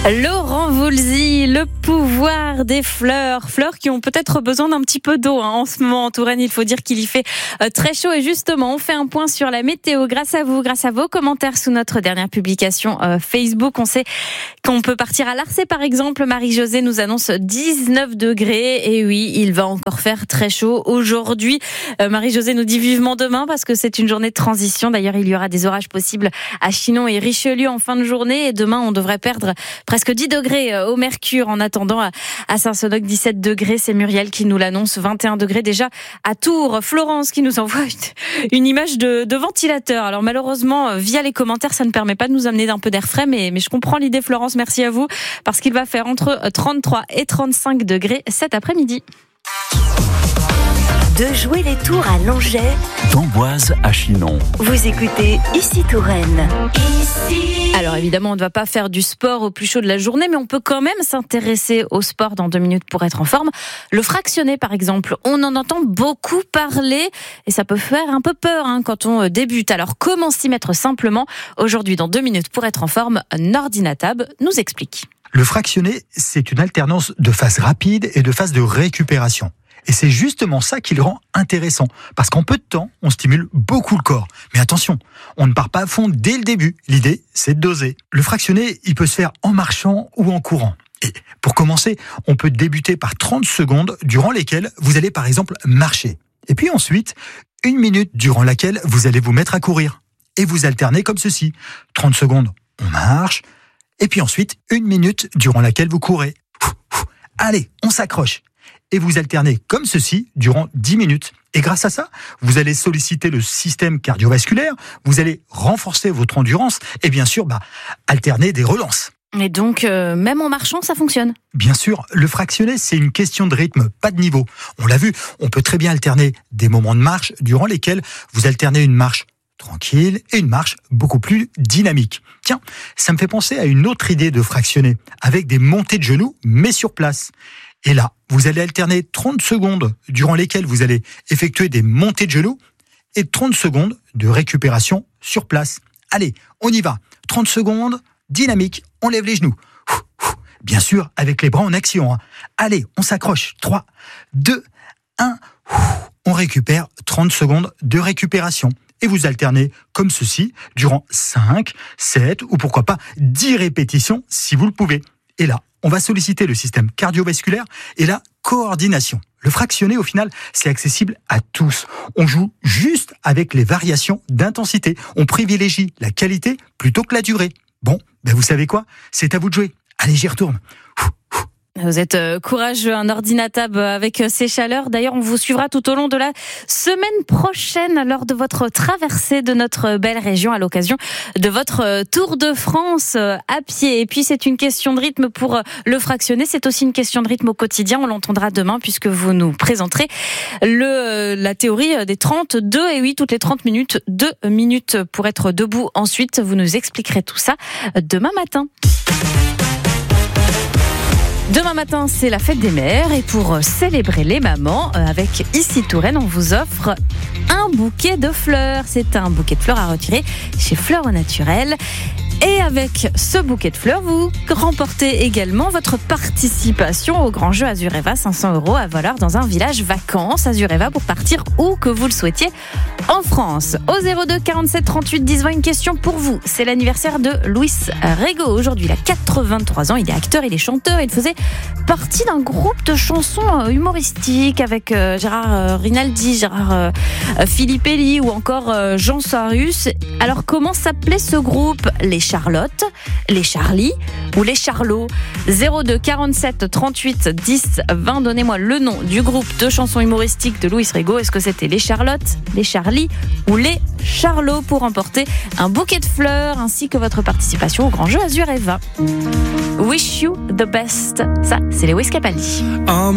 Laurent Voulzy, le pouvoir des fleurs. Fleurs qui ont peut-être besoin d'un petit peu d'eau en ce moment en Touraine. Il faut dire qu'il y fait très chaud. Et justement, on fait un point sur la météo grâce à vous, grâce à vos commentaires sous notre dernière publication Facebook. On sait qu'on peut partir à Larçay par exemple. Marie-Josée nous annonce 19 degrés. Et oui, il va encore faire très chaud aujourd'hui. Marie-Josée nous dit vivement demain parce que c'est une journée de transition. D'ailleurs, il y aura des orages possibles à Chinon et Richelieu en fin de journée. Et demain, on devrait perdre presque 10 degrés au mercure. En attendant, à Saint-Sonoc, 17 degrés. C'est Muriel qui nous l'annonce. 21 degrés déjà à Tours. Florence qui nous envoie une image de ventilateur. Alors malheureusement, via les commentaires, ça ne permet pas de nous amener d'un peu d'air frais. Mais je comprends l'idée, Florence. Merci à vous. Parce qu'il va faire entre 33 et 35 degrés cet après-midi. De jouer les tours à Langeais, d'Amboise à Chinon. Vous écoutez Ici Touraine. Alors évidemment, on ne va pas faire du sport au plus chaud de la journée, mais on peut quand même s'intéresser au sport dans 2 minutes pour être en forme. Le fractionné, par exemple, on en entend beaucoup parler et ça peut faire un peu peur quand on débute. Alors comment s'y mettre simplement ? Aujourd'hui, dans 2 minutes pour être en forme, Nordinatab nous explique. Le fractionné, c'est une alternance de phase rapide et de phase de récupération. Et c'est justement ça qui le rend intéressant. Parce qu'en peu de temps, on stimule beaucoup le corps. Mais attention, on ne part pas à fond dès le début. L'idée, c'est de doser. Le fractionné, il peut se faire en marchant ou en courant. Et pour commencer, on peut débuter par 30 secondes durant lesquelles vous allez par exemple marcher. Et puis ensuite, 1 minute durant laquelle vous allez vous mettre à courir. Et vous alternez comme ceci. 30 secondes, on marche. Et puis ensuite, 1 minute durant laquelle vous courez. Allez, on s'accroche. Et vous alternez comme ceci durant 10 minutes. Et grâce à ça, vous allez solliciter le système cardiovasculaire, vous allez renforcer votre endurance et bien sûr, alterner des relances. Et donc, même en marchant, ça fonctionne ? Bien sûr, le fractionné, c'est une question de rythme, pas de niveau. On l'a vu, on peut très bien alterner des moments de marche durant lesquels vous alternez une marche tranquille et une marche beaucoup plus dynamique. Tiens, ça me fait penser à une autre idée de fractionné, avec des montées de genoux, mais sur place. Et là, vous allez alterner 30 secondes durant lesquelles vous allez effectuer des montées de genoux et 30 secondes de récupération sur place. Allez, on y va. 30 secondes, dynamique, on lève les genoux. Bien sûr, avec les bras en action. Allez, on s'accroche. 3, 2, 1. On récupère 30 secondes de récupération. Et vous alternez comme ceci durant 5, 7 ou pourquoi pas 10 répétitions si vous le pouvez. Et là, on va solliciter le système cardiovasculaire et la coordination. Le fractionné, au final, c'est accessible à tous. On joue juste avec les variations d'intensité. On privilégie la qualité plutôt que la durée. Bon, vous savez quoi ? C'est à vous de jouer. Allez, j'y retourne. Vous êtes courageux, un Nordinatab avec ces chaleurs. D'ailleurs, on vous suivra tout au long de la semaine prochaine lors de votre traversée de notre belle région à l'occasion de votre Tour de France à pied. Et puis, c'est une question de rythme pour le fractionné. C'est aussi une question de rythme au quotidien. On l'entendra demain puisque vous nous présenterez la théorie des 32. Et oui, toutes les 30 minutes, 2 minutes pour être debout. Ensuite, vous nous expliquerez tout ça demain matin. Demain matin, c'est la fête des mères et pour célébrer les mamans, avec Ici Touraine, on vous offre un bouquet de fleurs. C'est un bouquet de fleurs à retirer chez Fleurs au Naturel. Et avec ce bouquet de fleurs, vous remportez également votre participation au grand jeu Azureva, 500 € à valeur dans un village vacances Azureva pour partir où que vous le souhaitiez en France. Au 02 47 38 10 20, une question pour vous. C'est l'anniversaire de Luis Rego. Aujourd'hui, il a 83 ans, il est acteur, il est chanteur, il faisait partie d'un groupe de chansons humoristiques avec Gérard Rinaldi, Gérard Filippelli ou encore Jean Sarius. Alors comment s'appelait ce groupe ? Les Charlotte, les Charlie ou les Charlots. 02 47 38 10 20, donnez-moi le nom du groupe de chansons humoristiques de Luis Rego. Est-ce que c'était les Charlotte, les Charlie ou les Charlots pour remporter un bouquet de fleurs ainsi que votre participation au grand jeu Azureva. Wish you the best. Ça, c'est les Wiz Capaldi.